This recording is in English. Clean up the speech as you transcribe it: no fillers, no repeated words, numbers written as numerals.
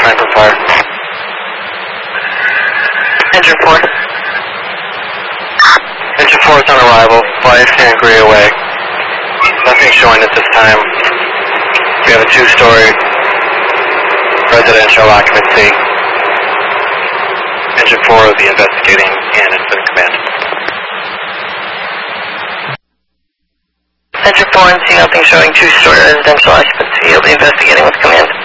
time for fire. Engine 4. Engine 4 is on arrival. Fly San Gray away. Nothing showing at this time. We have a 2-story residential occupancy. Engine 4 will be investigating and incident command. Engine 4 and see nothing showing 2-story residential occupancy. You'll be investigating with command.